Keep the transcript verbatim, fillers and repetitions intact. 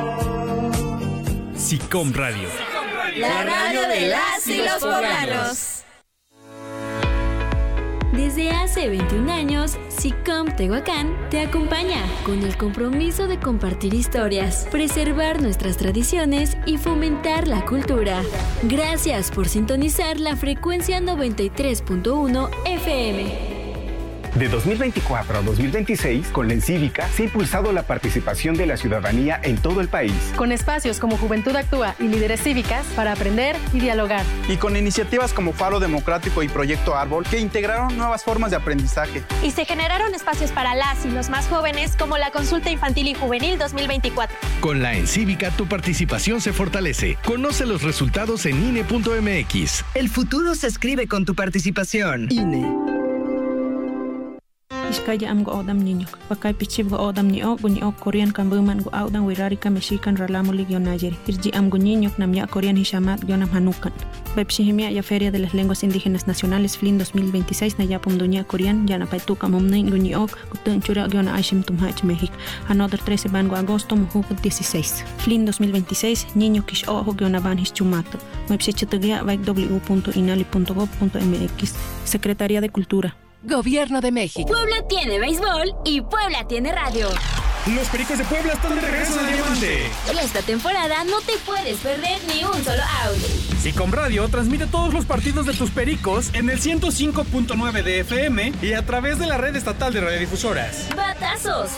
SICOM Radio. La radio de las y los poblanos. Desde hace veintiún años, SICOM Tehuacán te acompaña con el compromiso de compartir historias, preservar nuestras tradiciones y fomentar la cultura. Gracias por sintonizar la frecuencia noventa y tres punto uno F M. De dos mil veinticuatro a dos mil veintiséis, con la Encívica se ha impulsado la participación de la ciudadanía en todo el país. Con espacios como Juventud Actúa y Líderes Cívicas para aprender y dialogar. Y con iniciativas como Faro Democrático y Proyecto Árbol que integraron nuevas formas de aprendizaje. Y se generaron espacios para las y los más jóvenes como la Consulta Infantil y Juvenil dos mil veinticuatro. Con la Encívica tu participación se fortalece. Conoce los resultados en I N E punto M X. El futuro se escribe con tu participación. I N E. Iskaya am go odam niño. Pakai pichib go odam ni o guni o Korean kan buman go audan wirari ka Mexican ralamu ligio Niger. Irji am go niño nam ya Korean hishamat gionam hanukan. Bepshihimia ya Feria de las Lenguas Indígenas Nacionales F L I N dos mil veintiséis na ya pomdunia Korean ya na paituka momnei guni o gutun chura giona aishim tumhach México. Another trece ban go agosto muhu dieciséis. F L I N dos mil veintiséis niño kish o giona ban hischumato. Mepshichitugia vai w punto inali punto gov punto m x. Secretaría de Cultura. Gobierno de México. Puebla tiene béisbol y Puebla tiene radio. Los Pericos de Puebla están de regreso en el Diamante. Y esta temporada no te puedes perder ni un solo out. SICOM Radio transmite todos los partidos de tus Pericos en el ciento cinco punto nueve de F M y a través de la red estatal de radiodifusoras. Batazos,